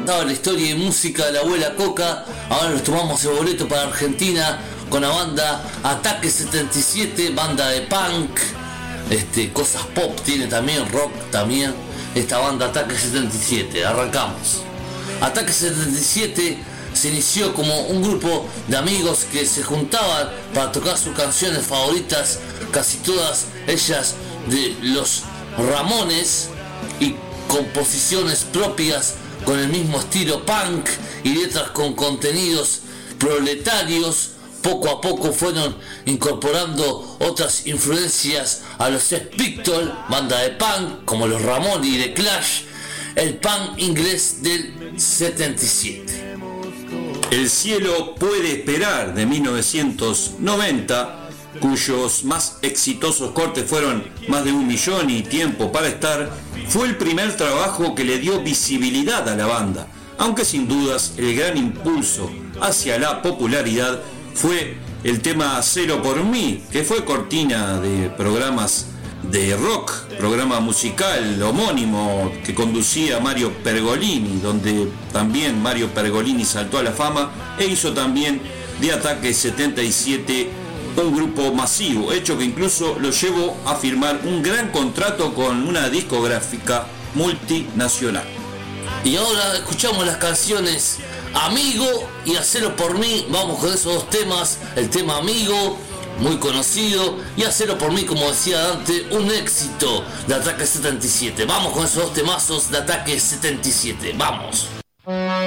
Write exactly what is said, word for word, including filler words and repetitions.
cantaba la historia y música de la abuela Coca. Ahora nos tomamos el boleto para Argentina con la banda Ataque setenta y siete, banda de punk, este, cosas pop tiene también, rock también, esta banda Ataque setenta y siete. Arrancamos. Ataque setenta y siete se inició como un grupo de amigos que se juntaban para tocar sus canciones favoritas, casi todas ellas de los Ramones, y composiciones propias con el mismo estilo punk y letras con contenidos proletarios. Poco a poco fueron incorporando otras influencias a los Sex Pistols, banda de punk como los Ramones y The Clash, el punk inglés del setenta y siete. El cielo puede esperar, de mil novecientos noventa, cuyos más exitosos cortes fueron Más de un millón y Tiempo para estar, fue el primer trabajo que le dio visibilidad a la banda, aunque sin dudas el gran impulso hacia la popularidad fue el tema Hacelo por mí, que fue cortina de programas de rock, programa musical homónimo que conducía Mario Pergolini, donde también Mario Pergolini saltó a la fama e hizo también de Ataque setenta y siete un grupo masivo, hecho que incluso lo llevó a firmar un gran contrato con una discográfica multinacional. Y ahora escuchamos las canciones Amigo y Hacelo por mí. Vamos con esos dos temas. El tema Amigo, muy conocido, y Hacelo por mí, como decía Dante, un éxito de Ataque setenta y siete. Vamos con esos dos temazos de Ataque setenta y siete. Vamos.